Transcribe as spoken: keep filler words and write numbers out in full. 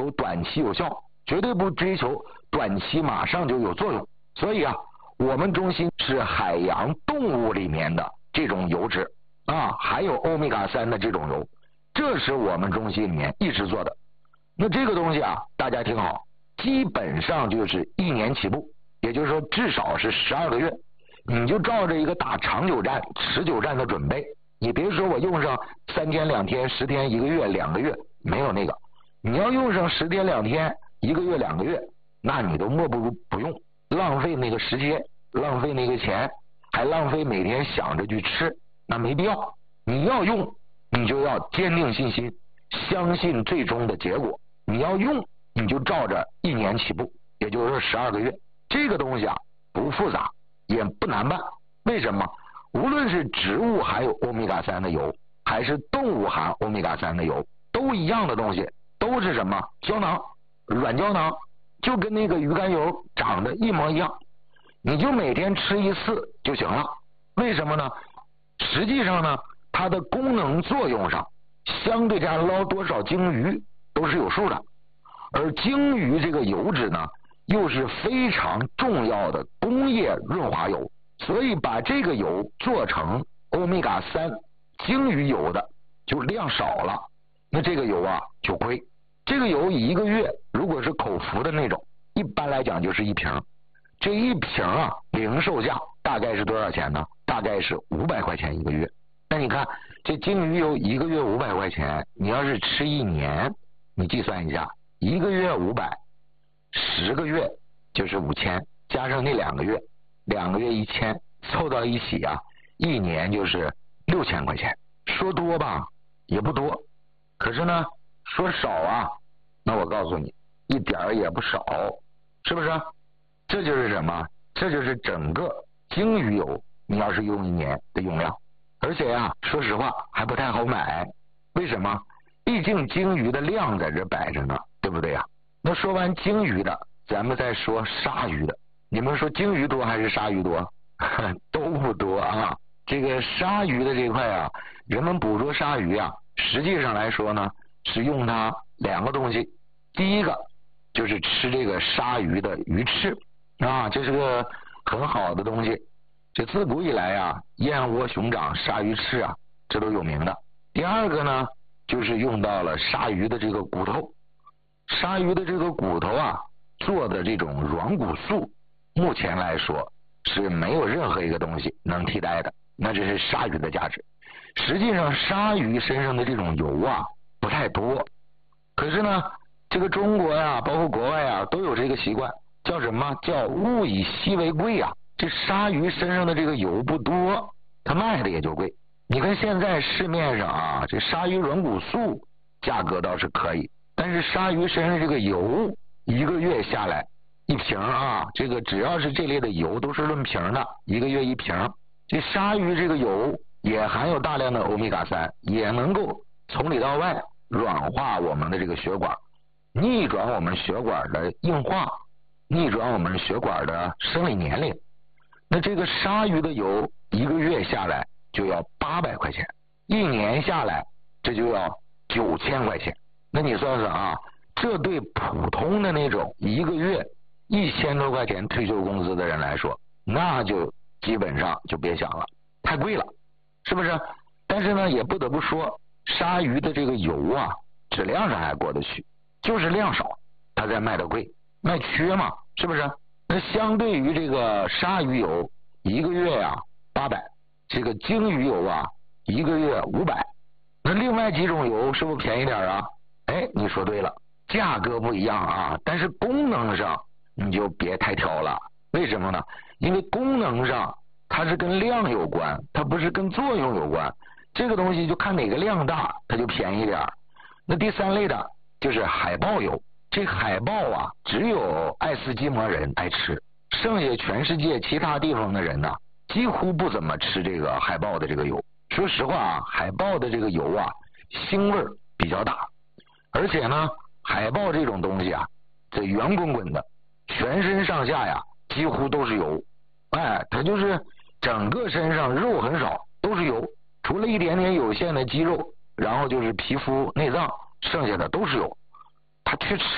求短期有效，绝对不追求短期马上就有作用。所以啊，我们中心是海洋动物里面的这种油脂啊，还有欧米伽三的这种油，这是我们中心里面一直做的。那这个东西啊，大家听好，基本上就是一年起步，也就是说至少是十二个月，你就照着一个打长久战、持久战的准备。你别说我用上三天、两天、十天、一个月、两个月，没有那个。你要用上十天、两天、一个月、两个月，那你都莫不如不用，浪费那个时间，浪费那个钱，还浪费每天想着去吃，那没必要。你要用，你就要坚定信心，相信最终的结果。你要用，你就照着一年起步，也就是说十二个月。这个东西啊，不复杂，也不难办。为什么？无论是植物含有欧米伽三的油，还是动物含欧米伽三的油，都一样的东西，都是什么？胶囊，软胶囊，就跟那个鱼肝油长得一模一样。你就每天吃一次就行了。为什么呢？实际上呢，它的功能作用上，相对家捞多少鲸鱼都是有数的。而鲸鱼这个油脂呢，又是非常重要的工业润滑油。所以把这个油做成欧米伽三鲸鱼油的就量少了，那这个油啊就贵。这个油一个月如果是口服的那种，一般来讲就是一瓶，这一瓶啊零售价大概是多少钱呢？大概是五百块钱一个月。那你看这鲸鱼油一个月五百块钱，你要是吃一年，你计算一下，一个月五百，十个月就是五千，加上那两个月。两个月一千，凑到一起啊，一年就是六千块钱。说多吧，也不多，可是呢，说少啊，那我告诉你，一点儿也不少，是不是？这就是什么？这就是整个鲸鱼油，你要是用一年的用量，而且呀、啊，说实话还不太好买。为什么？毕竟鲸鱼的量在这摆着呢，对不对呀？那说完鲸鱼的，咱们再说鲨鱼的。你们说鲸鱼多还是鲨鱼多？都不多啊。这个鲨鱼的这块啊，人们捕捉鲨鱼啊，实际上来说呢，是用它两个东西。第一个就是吃这个鲨鱼的鱼翅啊，这是个很好的东西。这自古以来啊，燕窝、熊掌、鲨鱼翅啊，这都有名的。第二个呢，就是用到了鲨鱼的这个骨头。鲨鱼的这个骨头啊，做的这种软骨素，目前来说是没有任何一个东西能替代的，那这是鲨鱼的价值。实际上鲨鱼身上的这种油啊不太多，可是呢这个中国呀包括国外啊都有这个习惯，叫什么？叫物以稀为贵啊。这鲨鱼身上的这个油不多，它卖的也就贵。你看现在市面上啊，这鲨鱼软骨素价格倒是可以，但是鲨鱼身上这个油一个月下来一瓶啊，这个只要是这类的油都是论瓶的，一个月一瓶。这鲨鱼这个油也含有大量的欧米伽三，也能够从里到外软化我们的这个血管，逆转我们血管的硬化，逆转我们血管的生理年龄。那这个鲨鱼的油一个月下来就要八百块钱，一年下来这就要九千块钱。那你算算啊，这对普通的那种一个月一千多块钱退休工资的人来说，那就基本上就别想了，太贵了，是不是？但是呢，也不得不说，鲨鱼的这个油啊，质量上还过得去，就是量少，它才卖的贵，卖缺嘛，是不是？那相对于这个鲨鱼油，一个月呀八百，这个鲸鱼油啊，一个月五百，那另外几种油是不是便宜点啊？哎，你说对了，价格不一样啊，但是功能上你就别太挑了。为什么呢？因为功能上它是跟量有关，它不是跟作用有关。这个东西就看哪个量大，它就便宜点。那第三类的就是海豹油，这海豹啊，只有爱斯基摩人爱吃，剩下全世界其他地方的人呢，几乎不怎么吃这个海豹的这个油。说实话啊，海豹的这个油啊，腥味比较大，而且呢，海豹这种东西啊，这圆滚滚的，全身上下呀几乎都是油，哎，它就是整个身上肉很少，都是油，除了一点点有限的肌肉，然后就是皮肤内脏，剩下的都是油，它去吃